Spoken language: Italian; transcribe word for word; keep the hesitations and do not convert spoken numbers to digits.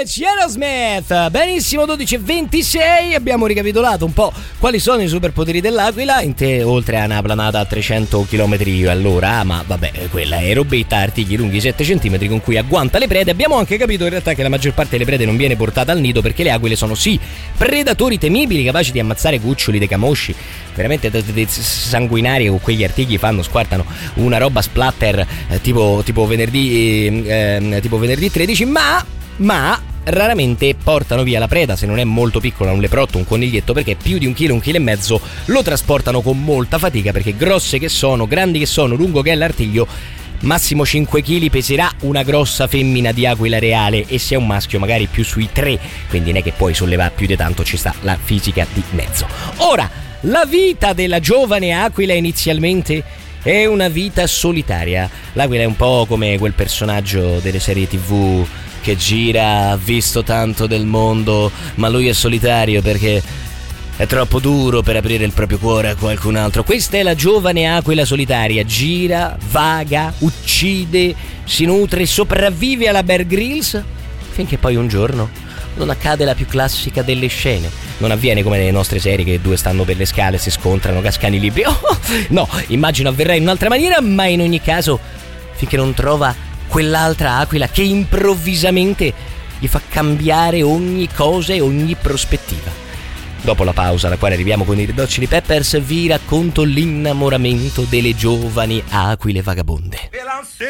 Beach, Aerosmith. Benissimo, dodici e ventisei. Abbiamo ricapitolato un po' quali sono i superpoteri dell'aquila. In te, oltre a una planata a trecento chilometri all'ora, ma vabbè, quella è robetta, artigli lunghi sette centimetri con cui agguanta le prede. Abbiamo anche capito in realtà che la maggior parte delle prede non viene portata al nido perché le aquile sono sì predatori temibili, capaci di ammazzare cuccioli dei camosci veramente sanguinari, con quegli artigli fanno, squartano una roba splatter eh, tipo, tipo venerdì eh, tipo venerdì tredici, ma ma raramente portano via la preda se non è molto piccola, un leprotto, un coniglietto, perché più di un chilo, un chilo e mezzo lo trasportano con molta fatica, perché grosse che sono, grandi che sono, lungo che è l'artiglio, massimo cinque chili peserà una grossa femmina di aquila reale, e se è un maschio magari più sui tre, quindi non è che puoi sollevare più di tanto, ci sta la fisica di mezzo. Ora, la vita della giovane aquila inizialmente è una vita solitaria. L'aquila è un po' come quel personaggio delle serie tv che gira, ha visto tanto del mondo, ma lui è solitario perché è troppo duro per aprire il proprio cuore a qualcun altro. Questa è la giovane aquila solitaria, gira, vaga, uccide, si nutre, sopravvive alla Bear Grylls, finché poi un giorno non accade la più classica delle scene. Non avviene come nelle nostre serie che due stanno per le scale, si scontrano, cascano i libri. Oh, no, immagino avverrà in un'altra maniera, ma in ogni caso finché non trova quell'altra aquila che improvvisamente gli fa cambiare ogni cosa e ogni prospettiva. Dopo la pausa, alla quale arriviamo con i Red Hot Chili Peppers, vi racconto l'innamoramento delle giovani aquile vagabonde.